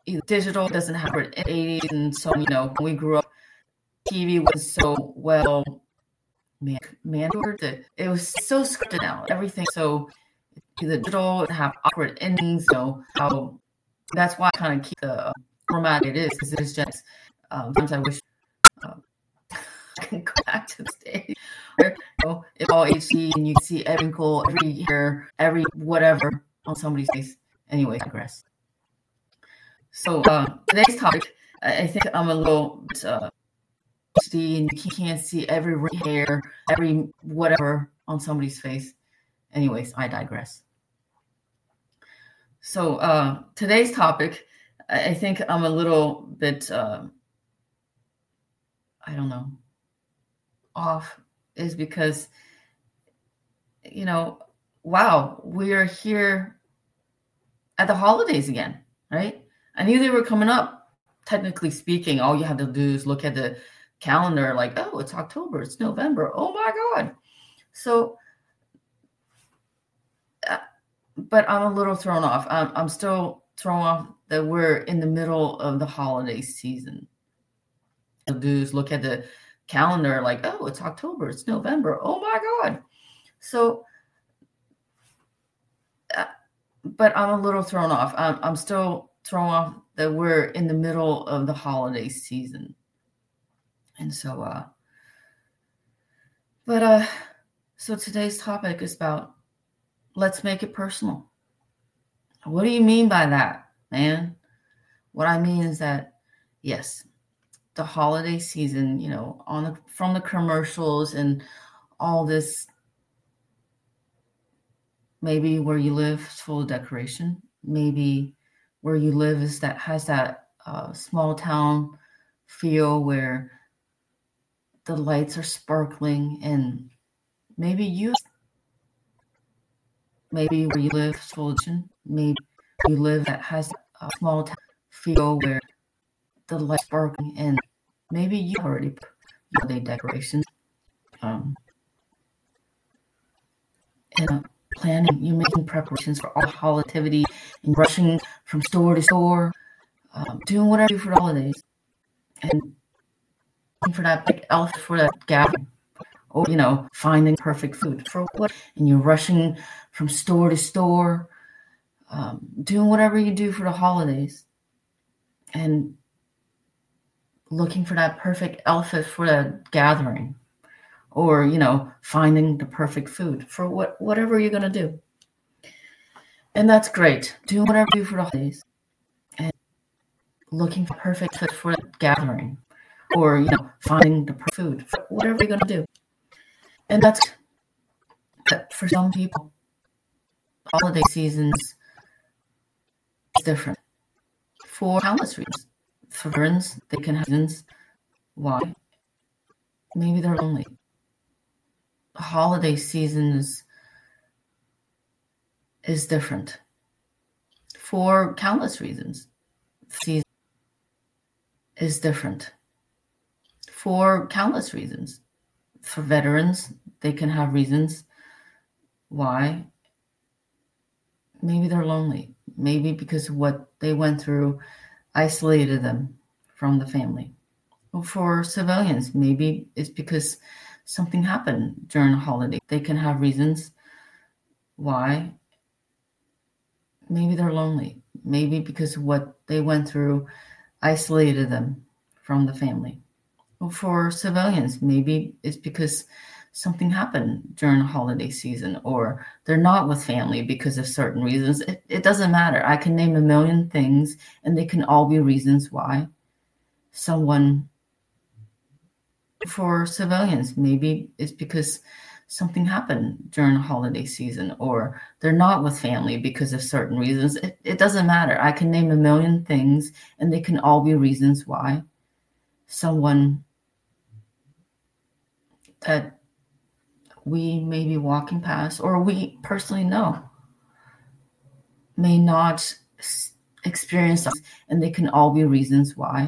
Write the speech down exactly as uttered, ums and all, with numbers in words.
either digital doesn't have it in the eighties, and so you know when we grew up, T V was so well man- managed. It, it was so scripted now. Everything so either digital and have awkward endings. You know how that's why I kind of keep the format it is because it's just um, sometimes I wish um, I can go back to the stage where you know, it's all H D and you can see every wrinkle, every hair, every whatever on somebody's face. Anyway, I digress. So uh, today's topic, I I think I'm a little bit uh, H D and you can't see every hair, every whatever on somebody's face. Anyways, I digress. So uh, today's topic, I I think I'm a little bit, uh, I don't know, off is because, you know, wow, we are here at the holidays again, right? I knew they were coming up. Technically speaking, all you have to do is look at the calendar like, oh, it's October, it's November. Oh my God. So, uh, but I'm a little thrown off. I'm, I'm still thrown off that we're in the middle of the holiday season. All you do is look at the calendar like, oh, it's October, it's November. Oh my God. So, uh, but I'm a little thrown off. I'm, I'm still thrown off that we're in the middle of the holiday season. And so, uh, but, uh, so today's topic is about let's make it personal. What do you mean by that, man? What I mean is that, yes, the holiday season, you know, on the, from the commercials and all this, maybe where you live is full of decoration. Maybe where you live is that has that uh, small town feel where the lights are sparkling, and maybe you, maybe where you live is full of, maybe you live that has a small town feel where the lights sparkling, and maybe you already put holiday decorations. Um, and uh, planning, you're making preparations for all holiday and rushing from store to store, um, doing whatever you do for the holidays, and looking for that big elf for that gathering, or you know, finding perfect food for what, and you're rushing from store to store, um, doing whatever you do for the holidays, and looking for that perfect outfit for that gathering, or you know, finding the perfect food for what whatever you're gonna do. And that's great. Doing whatever you do for the holidays and looking for perfect fit for that gathering, or you know, finding the perfect food for whatever you're gonna do. And that's but for some people, holiday seasons is different for countless reasons. For friends, they can have reasons why. Maybe they're lonely. Holiday seasons is different for countless reasons. Season is different for countless reasons. For veterans, they can have reasons why. Maybe they're lonely. Maybe because what they went through isolated them from the family. Or for civilians, maybe it's because something happened during a holiday. They can have reasons why. Maybe they're lonely. Maybe because what they went through isolated them from the family. Or for civilians, maybe it's because something happened during a holiday season, or they're not with family because of certain reasons. It, it doesn't matter. I can name a million things, and they can all be reasons why someone. For civilians, maybe it's because something happened during a holiday season, or they're not with family because of certain reasons. It, it doesn't matter. I can name a million things, and they can all be reasons why someone that we may be walking past, or we personally know, may not experience, and they can all be reasons why.